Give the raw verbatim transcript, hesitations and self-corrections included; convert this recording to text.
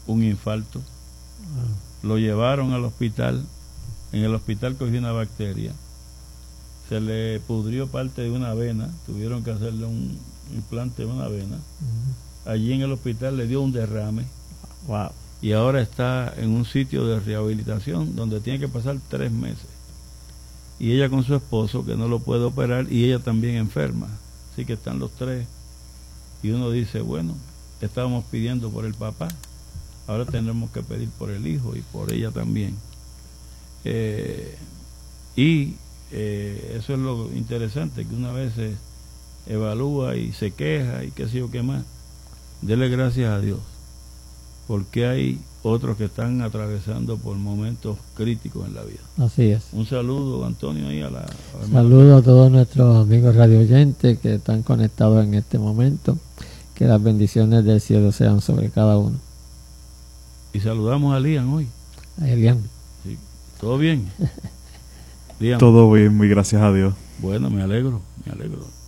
un infarto. Uh. Lo llevaron al hospital. En el hospital cogió una bacteria. Se le pudrió parte de una vena. Tuvieron que hacerle un implante de una vena. Uh-huh. Allí en el hospital le dio un derrame. Wow. Y ahora está en un sitio de rehabilitación donde tiene que pasar tres meses. Y ella con su esposo, que no lo puede operar, y ella también enferma. Así que están los tres. Y uno dice, bueno, estábamos pidiendo por el papá, ahora tendremos que pedir por el hijo y por ella también. Eh, y eh, eso es lo interesante, que una vez se evalúa y se queja y qué sé yo qué más. Dele gracias a Dios, porque hay otros que están atravesando por momentos críticos en la vida. Así es. Un saludo, Antonio, ahí a la... Saludo a todos nuestros amigos radio oyentes que están conectados en este momento. Que las bendiciones del cielo sean sobre cada uno. Y saludamos a Lian hoy. A Elian. Sí. ¿Todo bien? Lian. Todo bien, muy gracias a Dios. Bueno, me alegro, me alegro.